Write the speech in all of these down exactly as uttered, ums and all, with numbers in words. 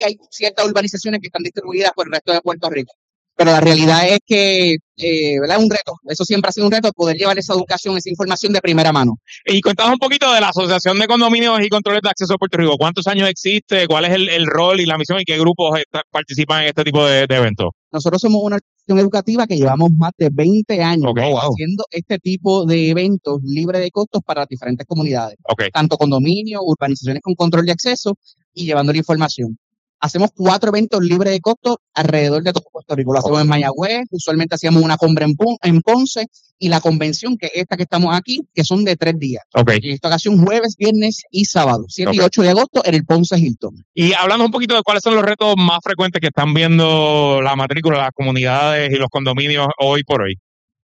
que hay ciertas urbanizaciones que están distribuidas por el resto de Puerto Rico. Pero la realidad es que, eh, ¿verdad? Es un reto. Eso siempre ha sido un reto, poder llevar esa educación, esa información de primera mano. Y cuéntanos un poquito de la Asociación de Condominios y Controles de Acceso de Puerto Rico. ¿Cuántos años existe? ¿Cuál es el, el rol y la misión y qué grupos está, participan en este tipo de, de eventos? Nosotros somos una organización educativa que llevamos más de veinte años okay, wow. haciendo este tipo de eventos libres de costos para las diferentes comunidades. Okay. Tanto condominios, urbanizaciones con control de acceso y llevando la información. Hacemos cuatro eventos libres de costo alrededor de todo Puerto Rico. Lo hacemos okay. en Mayagüez, usualmente hacíamos una compra en, en Ponce y la convención, que es esta que estamos aquí, que son de tres días. Okay. Y esta ocasión jueves, viernes y sábado, siete okay. y ocho de agosto en el Ponce Hilton. Y hablando un poquito de cuáles son los retos más frecuentes que están viendo la matrícula, las comunidades y los condominios hoy por hoy.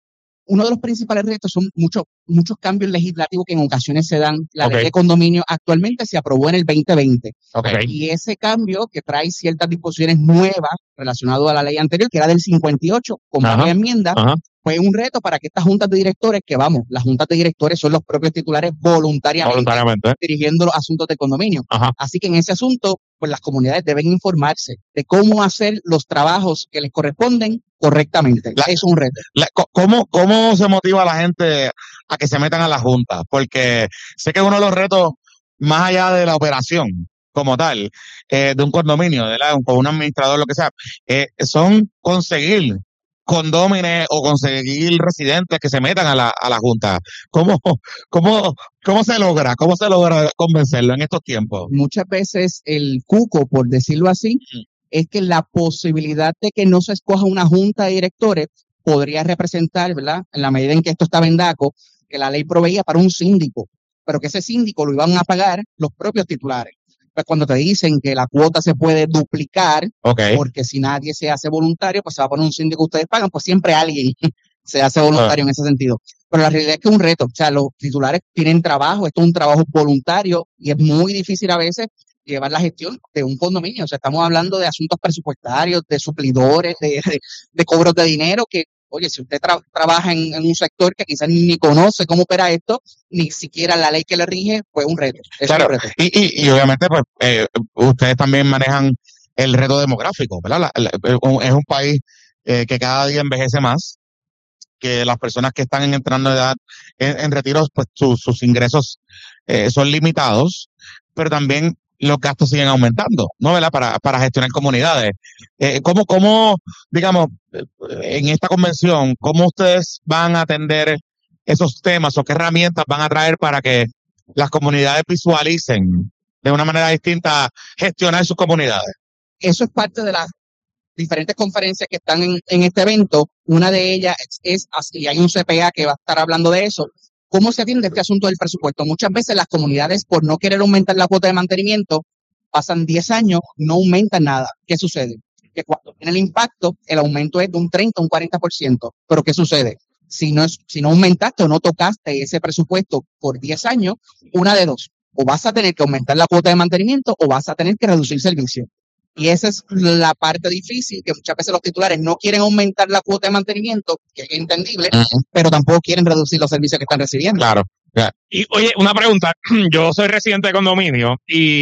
Uno de los principales retos son muchos muchos cambios legislativos que en ocasiones se dan. La okay. ley de condominio actualmente se aprobó en el veinte veinte. Okay. Y ese cambio que trae ciertas disposiciones nuevas relacionadas a la ley anterior, que era del cincuenta y ocho, con varias enmiendas, fue un reto para que estas juntas de directores, que vamos, las juntas de directores son los propios titulares voluntariamente, voluntariamente. dirigiendo los asuntos de condominio. Ajá. Así que en ese asunto, pues las comunidades deben informarse de cómo hacer los trabajos que les corresponden correctamente. La, es un reto. La, ¿cómo, ¿Cómo se motiva a la gente a que se metan a la junta? Porque sé que uno de los retos, más allá de la operación como tal, eh, de un condominio, ¿verdad? Con un administrador, lo que sea, eh, son conseguir condóminos o conseguir residentes que se metan a la, a la junta. ¿Cómo, cómo, ¿Cómo se logra? ¿Cómo se logra convencerlo en estos tiempos? Muchas veces el cuco, por decirlo así, mm. es que la posibilidad de que no se escoja una junta de directores podría representar, ¿verdad? En la medida en que esto estaba en DACO, que la ley proveía para un síndico, pero que ese síndico lo iban a pagar los propios titulares. Pues cuando te dicen que la cuota se puede duplicar, okay. porque si nadie se hace voluntario, pues se va a poner un síndico que ustedes pagan, pues siempre alguien se hace voluntario uh. en ese sentido. Pero la realidad es que es un reto. O sea, los titulares tienen trabajo, esto es un trabajo voluntario y es muy difícil a veces llevar la gestión de un condominio. O sea, estamos hablando de asuntos presupuestarios, de suplidores, de, de, de cobros de dinero que, oye, si usted tra trabaja en, en un sector que quizás ni conoce cómo opera esto, ni siquiera la ley que le rige, pues un reto. Es claro, un reto. Y, y, y obviamente, pues, eh, ustedes también manejan el reto demográfico, ¿verdad? La, la, es un país eh, que cada día envejece más, que las personas que están entrando en edad en, en retiros, pues su, sus ingresos eh, son limitados, pero también los gastos siguen aumentando, ¿no? ¿Verdad? Para, para gestionar comunidades. Eh, ¿cómo, cómo, digamos, en esta convención, cómo ustedes van a atender esos temas o qué herramientas van a traer para que las comunidades visualicen de una manera distinta gestionar sus comunidades? Eso es parte de las diferentes conferencias que están en, en este evento. Una de ellas es, es, y hay un C P A que va a estar hablando de eso, ¿cómo se atiende este asunto del presupuesto? Muchas veces las comunidades, por no querer aumentar la cuota de mantenimiento, pasan diez años, no aumentan nada. ¿Qué sucede? Que cuando tiene el impacto, el aumento es de un treinta, un cuarenta por ciento. Pero ¿qué sucede? Si no, es, si no aumentaste o no tocaste ese presupuesto por diez años, una de dos. O vas a tener que aumentar la cuota de mantenimiento o vas a tener que reducir servicio. Y esa es la parte difícil, que muchas veces los titulares no quieren aumentar la cuota de mantenimiento, que es entendible, uh-huh. pero tampoco quieren reducir los servicios que están recibiendo. Claro. Yeah. Y oye, una pregunta. Yo soy residente de condominio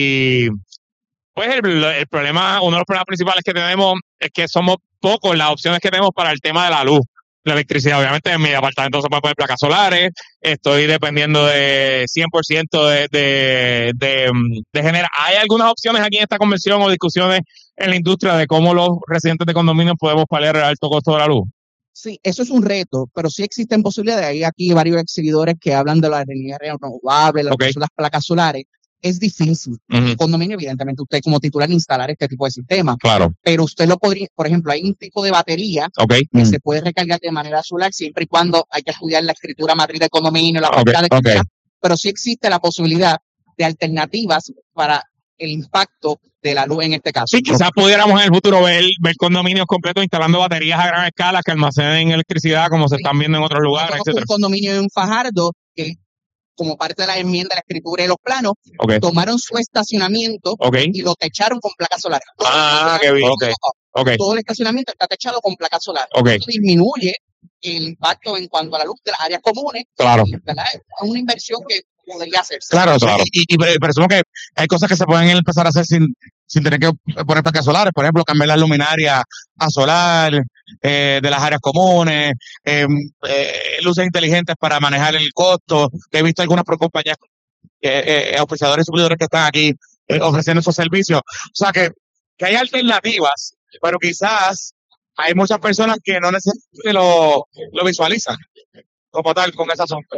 y pues el, el problema, uno de los problemas principales que tenemos es que somos pocos las opciones que tenemos para el tema de la luz. La electricidad, obviamente en mi apartamento se pueden poner placas solares, estoy dependiendo de cien por ciento de, de, de, de generar. ¿Hay algunas opciones aquí en esta convención o discusiones en la industria de cómo los residentes de condominios podemos paliar el alto costo de la luz? Sí, eso es un reto, pero sí existen posibilidades. Hay aquí varios exhibidores que hablan de la energía renovable, lo okay. que son las placas solares. Es difícil. Uh-huh. El condominio, evidentemente, usted como titular instalar este tipo de sistema. Claro. Pero usted lo podría, por ejemplo, hay un tipo de batería okay. que uh-huh. se puede recargar de manera solar siempre y cuando hay que estudiar la escritura matriz del condominio, la okay. de okay. Pero sí existe la posibilidad de alternativas para el impacto de la luz en este caso. Sí, quizás pudiéramos en el futuro ver, ver condominios completos instalando baterías a gran escala que almacenen electricidad como se sí. están viendo en otros lugares, etcétera. Un condominio en Fajardo que como parte de la enmienda de la escritura y los planos, okay. tomaron su estacionamiento okay. y lo techaron con placas solares. Ah, qué bien. Okay. Okay. Todo el estacionamiento está techado con placas solares. Okay. Eso disminuye el impacto en cuanto a la luz de las áreas comunes. Claro. ¿Verdad? Es una inversión que podría hacerse. Claro, o sea, Claro. y, y, y pre- presumo que hay cosas que se pueden empezar a hacer sin, sin tener que poner placas solares, por ejemplo, cambiar las luminarias a solar, eh, de las áreas comunes, eh, eh, luces inteligentes para manejar el costo, que he visto algunas pro- compañías, eh, eh, auspiciadores y suplidores que están aquí eh, ofreciendo esos servicios. O sea, que, que hay alternativas, pero quizás hay muchas personas que no necesariamente lo, lo visualizan como tal con esa asunto.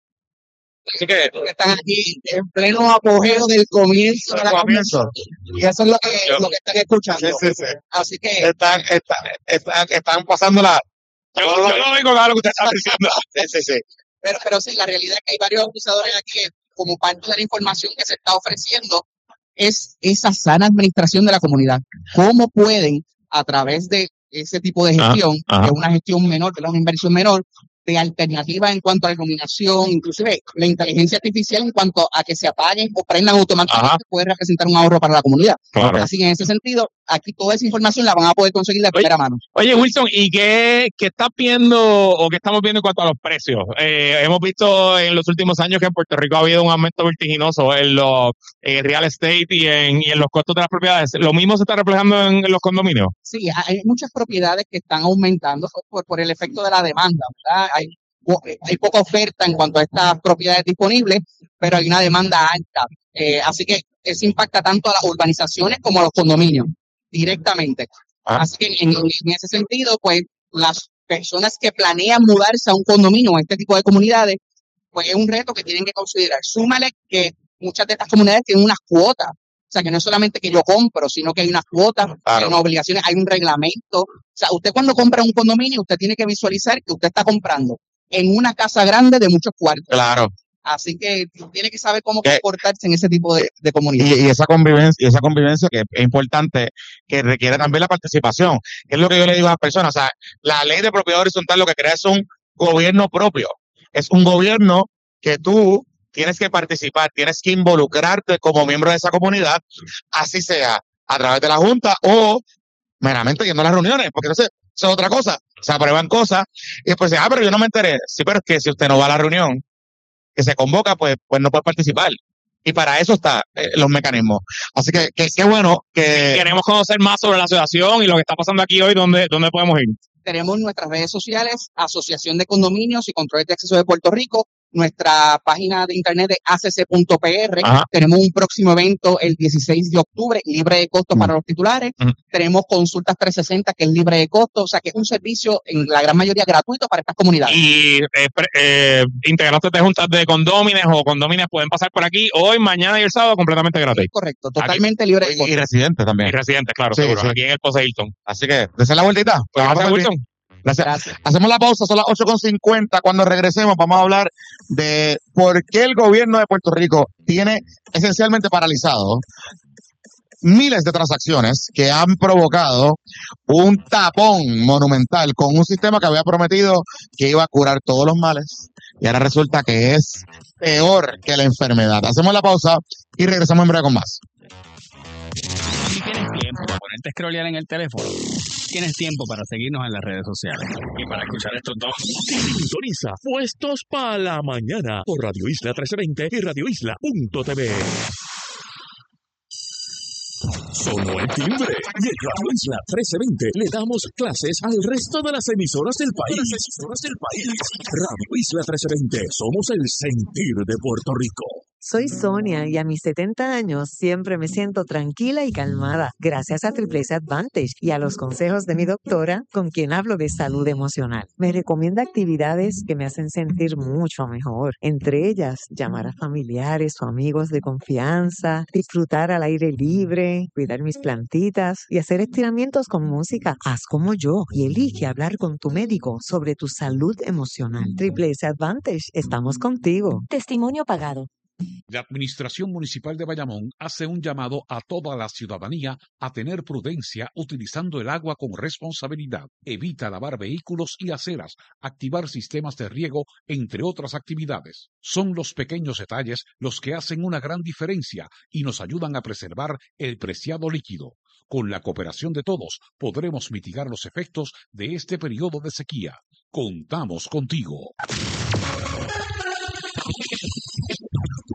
Así que, Están aquí en pleno apogeo del comienzo de la conversación. comienzo. Y eso es lo que, Yo- lo que están escuchando. Sí, sí, sí. Así que Están, están, están, están pasando la. Yo, yo no digo nada de lo que usted está diciendo. Sí, sí, sí. Pero, pero sí, la realidad es que hay varios abusadores aquí que, como parte de la información que se está ofreciendo, es esa sana administración de la comunidad. ¿Cómo pueden, a través de ese tipo de gestión, Ajá, ajá. que es una gestión menor, que es una inversión menor, de alternativas en cuanto a la iluminación, inclusive la inteligencia artificial en cuanto a que se apaguen o prendan automáticamente, Ajá. puede representar un ahorro para la comunidad? Claro. Así que en ese sentido, aquí toda esa información la van a poder conseguir de primera mano. Oye, Wilson, ¿y qué, qué estás viendo o qué estamos viendo en cuanto a los precios? Eh, hemos visto en los últimos años que en Puerto Rico ha habido un aumento vertiginoso en los en el real estate y en, y en los costos de las propiedades. ¿Lo mismo se está reflejando en, en los condominios? Sí, hay muchas propiedades que están aumentando por, por el efecto de la demanda, ¿verdad? Hay, po- hay poca oferta en cuanto a estas propiedades disponibles, pero hay una demanda alta. Eh, así que eso impacta tanto a las urbanizaciones como a los condominios directamente. Ah. Así que en, en ese sentido, pues las personas que planean mudarse a un condominio o a este tipo de comunidades, pues es un reto que tienen que considerar. Súmale que muchas de estas comunidades tienen unas cuotas. O sea, que no es solamente que yo compro, sino que hay unas cuotas, hay Claro. unas obligaciones, hay un reglamento. O sea, usted cuando compra un condominio, usted tiene que visualizar que usted está comprando en una casa grande de muchos cuartos. Claro. Así que tiene que saber cómo Que- comportarse en ese tipo de, de comunidad. Y, y esa convivencia, y esa convivencia que es importante, que requiere también la participación, que es lo que yo le digo a las personas. O sea, la ley de propiedad horizontal lo que crea es un gobierno propio. Es un gobierno que tú tienes que participar, tienes que involucrarte como miembro de esa comunidad, así sea a través de la Junta o meramente yendo a las reuniones, porque entonces eso es otra cosa. Se aprueban cosas y después dice, ah, pero yo no me enteré. Sí, pero es que si usted no va a la reunión que se convoca, pues, pues no puede participar. Y para eso están eh, los mecanismos. Así que que- qué bueno que... Queremos conocer más sobre la asociación y lo que está pasando aquí hoy, ¿dónde, dónde podemos ir? Tenemos nuestras redes sociales, Asociación de Condominios y Controles de Acceso de Puerto Rico, nuestra página de internet de a c c punto p r. Ajá. Tenemos un próximo evento el dieciséis de octubre, libre de costo Mm. para los titulares. Mm. Tenemos consultas trescientos sesenta, que es libre de costo, o sea que es un servicio en la gran mayoría gratuito para estas comunidades. Y eh, pre- eh, integrantes de juntas de condómines o condómines pueden pasar por aquí hoy, mañana y el sábado completamente gratis. Es correcto, totalmente libre de Y, costo. y residentes Y también. residentes, claro, Sí, seguro, sí. aquí en el Posse Hilton. Así que, desen la vueltita. Pues Vamos a gracias, pasar bien. Wilson. Gracias. Gracias. Hacemos la pausa, son las ocho con cincuenta. Cuando regresemos vamos a hablar de por qué el gobierno de Puerto Rico tiene esencialmente paralizado miles de transacciones que han provocado un tapón monumental con un sistema que había prometido que iba a curar todos los males y ahora resulta que es peor que la enfermedad. Hacemos la pausa y regresamos en breve con más. Si tienes tiempo para ponerte a scrollear en el teléfono, tienes tiempo para seguirnos en las redes sociales y para escuchar estos dos. Sintoniza Puestos para la Mañana por Radio Isla trece veinte y radio isla punto t v. Sonó el timbre y en Radio Isla trece veinte le damos clases al resto de las emisoras del país. Las emisoras del país. Radio Isla trece veinte, somos el sentir de Puerto Rico. Soy Sonia y a mis setenta años siempre me siento tranquila y calmada gracias a Triple S Advantage y a los consejos de mi doctora con quien hablo de salud emocional. Me recomienda actividades que me hacen sentir mucho mejor, entre ellas llamar a familiares o amigos de confianza, disfrutar al aire libre, cuidar mis plantitas y hacer estiramientos con música. Haz como yo y elige hablar con tu médico sobre tu salud emocional. Triple S Advantage, estamos contigo. Testimonio pagado. La Administración Municipal de Bayamón hace un llamado a toda la ciudadanía a tener prudencia utilizando el agua con responsabilidad. Evita lavar vehículos y aceras, activar sistemas de riego, entre otras actividades. Son los pequeños detalles los que hacen una gran diferencia y nos ayudan a preservar el preciado líquido. Con la cooperación de todos, podremos mitigar los efectos de este periodo de sequía. Contamos contigo.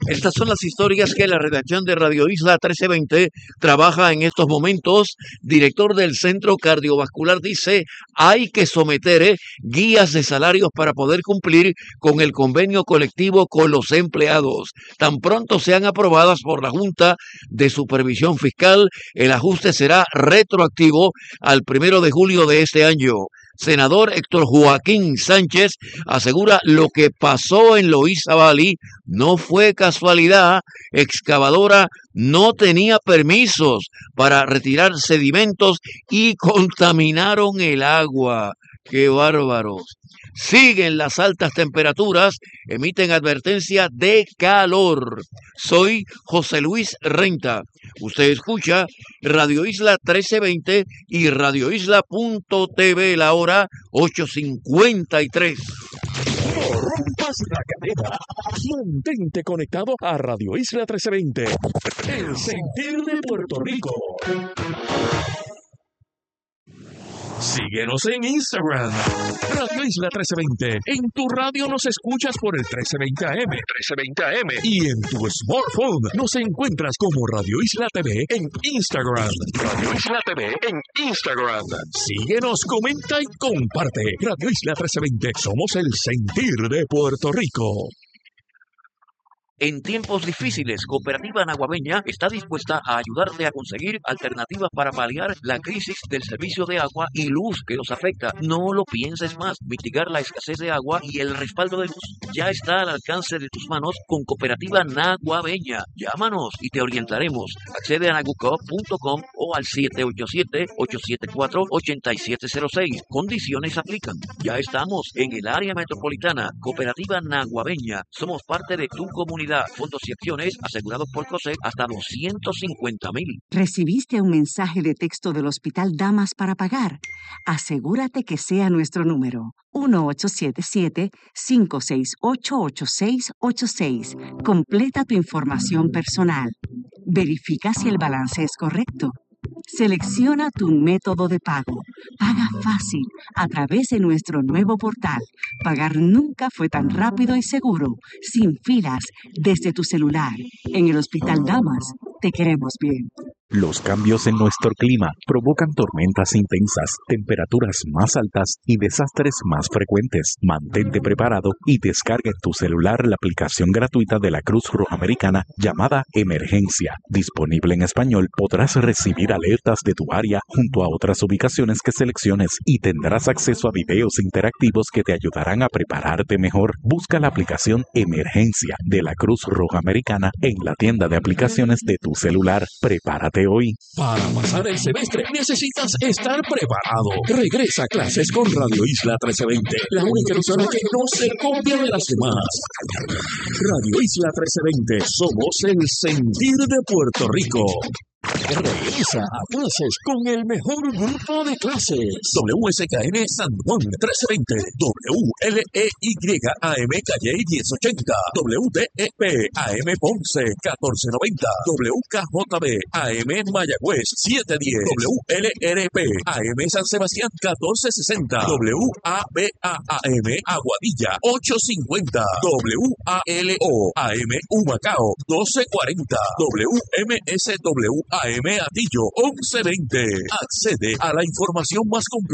Estas son las historias que la redacción de Radio Isla trece veinte trabaja en estos momentos. Director del Centro Cardiovascular dice, hay que someter eh, guías de salarios para poder cumplir con el convenio colectivo con los empleados. Tan pronto sean aprobadas por la Junta de Supervisión Fiscal, el ajuste será retroactivo al primero de julio de este año. Senador Héctor Joaquín Sánchez asegura lo que pasó en Loíza Valley no fue casualidad. Excavadora no tenía permisos para retirar sedimentos y contaminaron el agua. ¡Qué bárbaros! Siguen las altas temperaturas, emiten advertencia de calor. Soy José Luis Renta. Usted escucha Radio Isla trece veinte y radio isla punto t v, la hora ocho cincuenta y tres. No rompas la cadena. Mantente conectado a Radio Isla trece veinte. El sentir de Puerto Rico. Síguenos en Instagram, Radio Isla trece veinte. En tu radio nos escuchas por el trece veinte A M, trece veinte A M. Y en tu smartphone nos encuentras como Radio Isla T V en Instagram. Radio Isla T V en Instagram. Síguenos, comenta y comparte. Radio Isla trece veinte. Somos el sentir de Puerto Rico. En tiempos difíciles, Cooperativa Naguabeña está dispuesta a ayudarte a conseguir alternativas para paliar la crisis del servicio de agua y luz que nos afecta. No lo pienses más. Mitigar la escasez de agua y el respaldo de luz ya está al alcance de tus manos con Cooperativa Naguabeña. Llámanos y te orientaremos. Accede a nagucop punto com o al siete ocho siete, ocho siete cuatro, ocho siete cero seis. Condiciones aplican. Ya estamos en el área metropolitana. Cooperativa Naguabeña. Somos parte de tu comunidad. Fondos y acciones asegurados por COSEC hasta doscientos cincuenta mil. ¿Recibiste un mensaje de texto del Hospital Damas para pagar? Asegúrate que sea nuestro número. uno ocho siete siete, cinco seis ocho, ocho seis ocho seis. Completa tu información personal. Verifica si el balance es correcto. Selecciona tu método de pago. Paga fácil a través de nuestro nuevo portal. Pagar nunca fue tan rápido y seguro, sin filas, desde tu celular. En el Hospital Damas, te queremos bien. Los cambios en nuestro clima provocan tormentas intensas, temperaturas más altas y desastres más frecuentes. Mantente preparado y descarga en tu celular la aplicación gratuita de la Cruz Roja Americana llamada Emergencia. Disponible en español, podrás recibir alertas de tu área junto a otras ubicaciones que selecciones y tendrás acceso a videos interactivos que te ayudarán a prepararte mejor. Busca la aplicación Emergencia de la Cruz Roja Americana en la tienda de aplicaciones de tu celular. Prepárate hoy. Para pasar el semestre necesitas estar preparado. Regresa a clases con Radio Isla trece veinte, la única emisora que no se copia de las demás. Radio Isla trece veinte, somos el sentir de Puerto Rico. Regresa a clases con el mejor grupo de clases. W S K N San Juan trece veinte, W L E Y A M Calle diez ochenta, W D E P A M Ponce catorce noventa, W K J B A M Mayagüez setecientos diez, W L R P A M San Sebastián catorce sesenta, W A B A A M Aguadilla ochocientos cincuenta, W A L O A M Humacao doce cuarenta, W M S W A M Atillo once veinte. Accede a la información más completa